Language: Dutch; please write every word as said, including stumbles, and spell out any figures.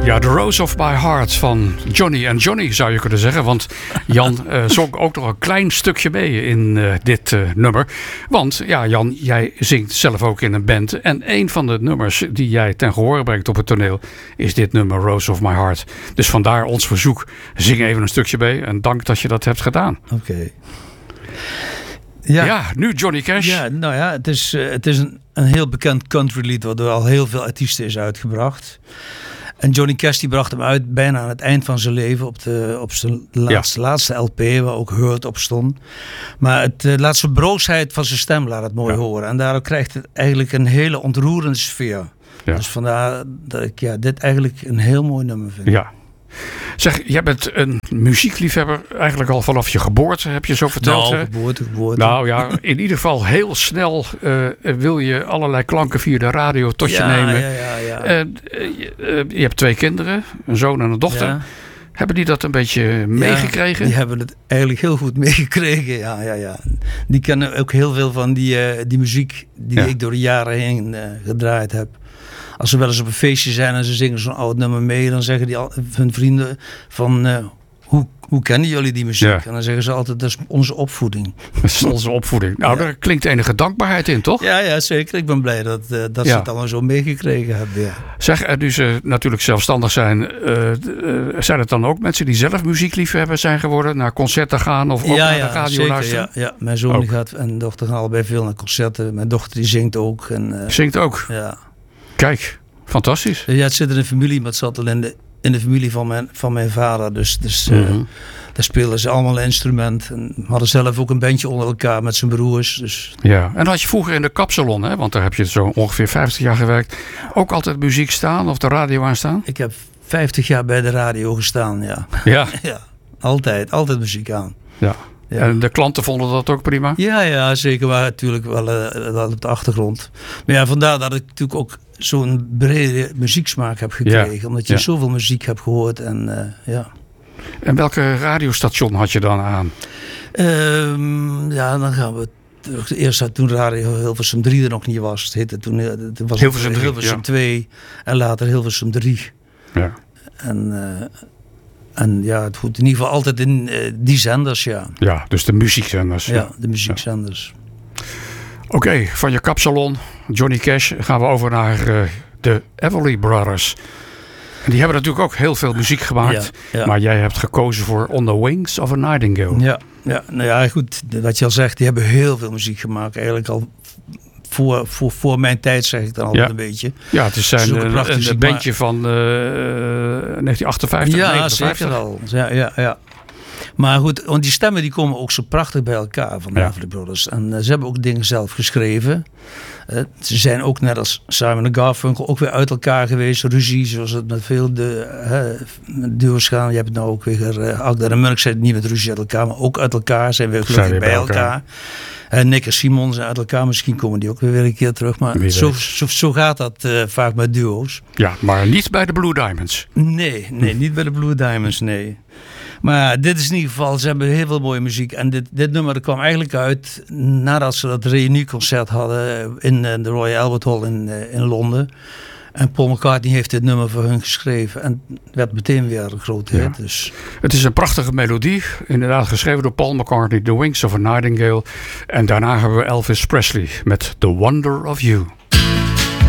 Ja, The Rose of My Heart van Johnny and Johnny zou je kunnen zeggen. Want Jan uh, zong ook nog een klein stukje mee in uh, dit uh, nummer. Want ja, Jan, jij zingt zelf ook in een band. En een van de nummers die jij ten gehore brengt op het toneel is dit nummer Rose of My Heart. Dus vandaar ons verzoek. Zing even een stukje mee. En dank dat je dat hebt gedaan. Oké. Okay. Ja. ja, nu Johnny Cash. Ja, nou ja, het is, uh, het is een, een heel bekend countrylied wat door al heel veel artiesten is uitgebracht. En Johnny Cash die bracht hem uit bijna aan het eind van zijn leven op, de, op zijn laatste, ja. laatste L P waar ook Hurt op stond. Maar het uh, laat zijn broosheid van zijn stem laat het mooi ja. horen. En daardoor krijgt het eigenlijk een hele ontroerende sfeer. Ja. Dus vandaar dat ik ja, dit eigenlijk een heel mooi nummer vind. Ja. Zeg, jij bent een muziekliefhebber eigenlijk al vanaf je geboorte, heb je zo verteld. Nou, geboorte, geboorte. Nou ja, in ieder geval heel snel uh, wil je allerlei klanken via de radio tot ja, je nemen. Ja, ja, ja. Uh, je, uh, je hebt twee kinderen, een zoon en een dochter. Ja. Hebben die dat een beetje meegekregen? Ja, die hebben het eigenlijk heel goed meegekregen. Ja, ja, ja. Die kennen ook heel veel van die, uh, die muziek die ja. ik door de jaren heen uh, gedraaid heb. Als ze wel eens op een feestje zijn en ze zingen zo'n oud nummer mee, dan zeggen die al, hun vrienden van uh, hoe, hoe kennen jullie die muziek? Ja. En dan zeggen ze altijd, dat is onze opvoeding. Dat is onze opvoeding. Nou, ja. Daar klinkt enige dankbaarheid in, toch? Ja, ja zeker. Ik ben blij dat, uh, dat ja. ze het allemaal zo meegekregen hebben. Ja. Zeg, nu ze natuurlijk zelfstandig zijn, uh, uh, zijn het dan ook mensen die zelf muziekliefhebber zijn geworden, naar concerten gaan of ook ja, naar ja, de radio zeker, luisteren? Ja, ja. Mijn zoon die gaat en dochter gaan allebei veel naar concerten. Mijn dochter die zingt ook. En, uh, zingt ook? Ja. Kijk, fantastisch. Ja, het zit in een familie, maar het zat al in de, in de familie van mijn, van mijn vader. Dus, dus mm-hmm. uh, daar speelden ze allemaal een instrument. En hadden zelf ook een bandje onder elkaar met zijn broers. Dus. Ja, en had je vroeger in de kapsalon, hè, want daar heb je zo ongeveer vijftig jaar gewerkt, ook altijd muziek staan of de radio aan staan? Ik heb vijftig jaar bij de radio gestaan, ja. Ja? Ja, altijd, altijd muziek aan. Ja. Ja. En de klanten vonden dat ook prima? Ja, ja zeker. Maar natuurlijk wel, uh, wel op de achtergrond. Maar ja, vandaar dat ik natuurlijk ook zo'n brede muzieksmaak heb gekregen. Ja. Omdat je ja. zoveel muziek hebt gehoord. En, uh, ja. en welke radiostation had je dan aan? Um, ja, dan gaan we terug. Eerst toen Radio Hilversum drie er nog niet was. Het heette toen het was Hilversum drie, Hilversum ja. twee en later Hilversum drie. Ja. En... Uh, En ja, het goed in ieder geval altijd in uh, die zenders, ja. Ja, dus de muziekzenders. Ja, ja de muziekzenders. Ja. Oké, okay, van je kapsalon, Johnny Cash, gaan we over naar uh, de Everly Brothers. En die hebben natuurlijk ook heel veel muziek gemaakt. Ja, ja. Maar jij hebt gekozen voor On the Wings of a Nightingale. Ja, ja, nou ja, goed. Wat je al zegt, die hebben heel veel muziek gemaakt. Eigenlijk al... Voor, voor, voor mijn tijd zeg ik dan altijd ja. een beetje. Ja, het is zijn een, een, een bandje van uh, negentien achtenzestig, ja, negenenvijftig. Zeker al. Ja, ja, ja. Maar goed, want die stemmen die komen ook zo prachtig bij elkaar van de ja. Everly Brothers. En uh, ze hebben ook dingen zelf geschreven. Uh, ze zijn ook net als Simon en Garfunkel ook weer uit elkaar geweest. Ruzie, zoals het met veel de, uh, duo's gaan. Je hebt het nou ook weer, uh, Agda en Munch zijn niet met ruzie uit elkaar, maar ook uit elkaar. Zijn weer gelukkig bij, bij elkaar. elkaar. Uh, Nick en Simon zijn uit elkaar. Misschien komen die ook weer een keer terug. Maar zo, zo, zo gaat dat uh, vaak met duo's. Ja, maar niet bij de Blue Diamonds. Nee, nee niet bij de Blue Diamonds, nee. Maar dit is in ieder geval, ze hebben heel veel mooie muziek. En dit, dit nummer kwam eigenlijk uit nadat ze dat reunieconcert hadden in de Royal Albert Hall in, in Londen. En Paul McCartney heeft dit nummer voor hun geschreven. En het werd meteen weer een grote hit. Ja. Dus. Het is een prachtige melodie. Inderdaad geschreven door Paul McCartney, The Wings of a Nightingale. En daarna hebben we Elvis Presley met The Wonder of You.